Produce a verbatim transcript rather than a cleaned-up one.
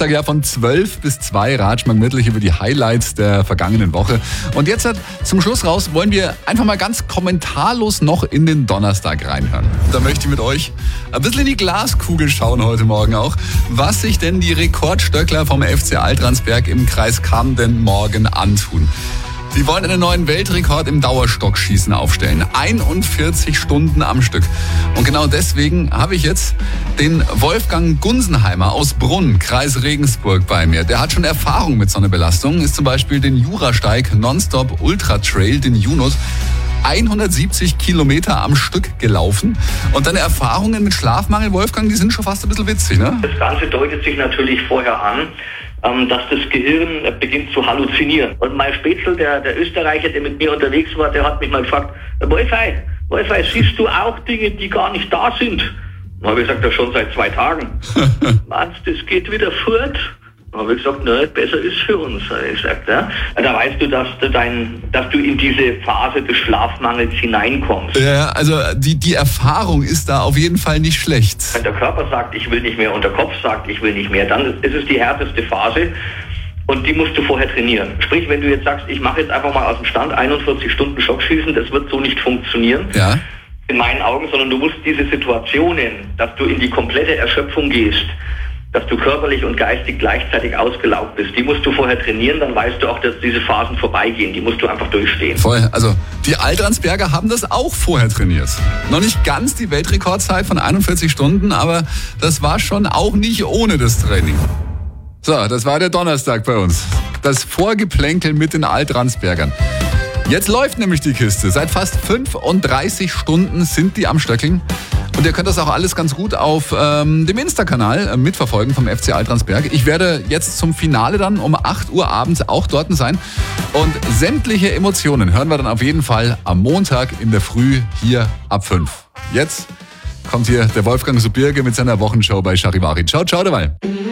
Donnerstag ja von zwölf bis zwei ratschen wir gemütlich über die Highlights der vergangenen Woche. Und jetzt halt zum Schluss raus wollen wir einfach mal ganz kommentarlos noch in den Donnerstag reinhören. Da möchte ich mit euch ein bisschen in die Glaskugel schauen heute Morgen auch, was sich denn die Rekordstöckler vom F C Altransberg im Kreis Cham denn morgen antun. Sie wollen einen neuen Weltrekord im Dauerstockschießen aufstellen. einundvierzig Stunden am Stück. Und genau deswegen habe ich jetzt den Wolfgang Gunsenheimer aus Brunn, Kreis Regensburg, bei mir. Der hat schon Erfahrung mit so einer Belastung, ist zum Beispiel den Jurasteig Nonstop Ultra Trail, den Junus, hundertsiebzig Kilometer am Stück gelaufen. Und deine Erfahrungen mit Schlafmangel, Wolfgang, die sind schon fast ein bisschen witzig, ne? Das Ganze deutet sich natürlich vorher an, dass das Gehirn beginnt zu halluzinieren. Und mein Spätzl, der, der Österreicher, der mit mir unterwegs war, der hat mich mal gefragt, Wolfei, Wolfei, siehst du auch Dinge, die gar nicht da sind? Dann habe ich gesagt, ja schon seit zwei Tagen. Meinst du, das geht wieder fort? Dann habe ich gesagt, ne, besser ist für uns. Ich gesagt, ja. Da weißt du, dass du, dein, dass du in diese Phase des Schlafmangels hineinkommst. Ja, also die, die Erfahrung ist da auf jeden Fall nicht schlecht. Wenn der Körper sagt, ich will nicht mehr und der Kopf sagt, ich will nicht mehr, dann ist es die härteste Phase und die musst du vorher trainieren. Sprich, wenn du jetzt sagst, ich mache jetzt einfach mal aus dem Stand einundvierzig Stunden Stockschießen, das wird so nicht funktionieren. Ja. In meinen Augen, sondern du musst diese Situationen, dass du in die komplette Erschöpfung gehst, dass du körperlich und geistig gleichzeitig ausgelaugt bist. Die musst du vorher trainieren, dann weißt du auch, dass diese Phasen vorbeigehen. Die musst du einfach durchstehen. Voll. Also die Altransberger haben das auch vorher trainiert. Noch nicht ganz die Weltrekordzeit von einundvierzig Stunden, aber das war schon auch nicht ohne das Training. So, das war der Donnerstag bei uns. Das Vorgeplänkel mit den Altransbergern. Jetzt läuft nämlich die Kiste. Seit fast fünfunddreißig Stunden sind die am Stöckeln. Und ihr könnt das auch alles ganz gut auf ähm, dem Insta-Kanal äh, mitverfolgen vom F C Altransberg. Ich werde jetzt zum Finale dann um acht Uhr abends auch dort sein. Und sämtliche Emotionen hören wir dann auf jeden Fall am Montag in der Früh hier ab fünf. Jetzt kommt hier der Wolfgang Subirge mit seiner Wochenshow bei Charivari. Ciao, ciao dabei.